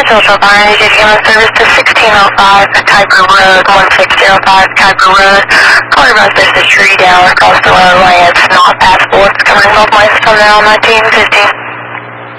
Social Fire Agency Human Service to 1605 Kuiper Road, 1605 Kuiper Road. Caller bus, there's a tree down across the roadway. It's not passable. It's coming northwest from there on 1915.